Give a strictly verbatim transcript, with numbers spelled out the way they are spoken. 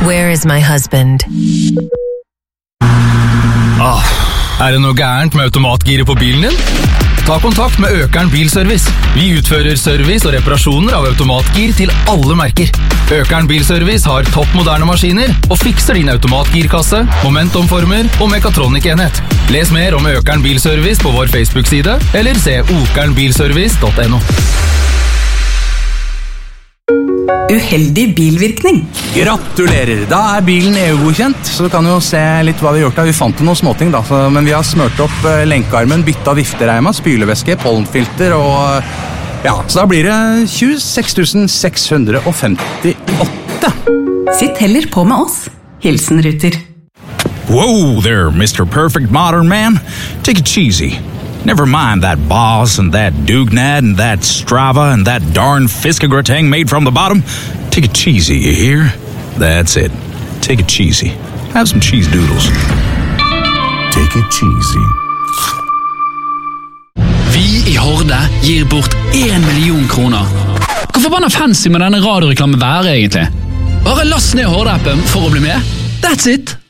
Where is my husband? Ah, er det noe gærent med automatgiret på bilen din? Ta kontakt med Økern Bilservice. Vi utfører service og reparasjoner av automatgir til alle merker. Økern Bilservice har topp moderne maskiner og fikser din automatgirkasse, momentumformer og mekatronikenhet. Les mer om Økern Bilservice på vår Facebook-side, eller se okernbilservice punktum no. Uheldig bilvirkning. Gratulerer, da er bilen E U-godkjent, så du kan jo se litt hva vi har gjort da. Vi fant jo noen småting da, så, men vi har smørt opp uh, lenkearmen, bytta viftereima, spylevæske, pollenfilter og uh, ja, så da blir det tjueseks tusen seks hundre femtiåtte. Sitt heller på med oss. Hilsen Ruter. Whoa there, Mister Perfect Modern Man. Take it cheesy. Never mind that Boss and that Dugnad and that Strava and that darn Fiskegrateng made from the bottom. Take it cheesy, you hear? That's it. Take it cheesy. Have some cheese doodles. Take it cheesy. Vi i Horde gir bort en million kroner. Hvor forbanna fancy med denne radioreklamen være egentlig? Bare last ned Horde-appen for å bli med. That's it!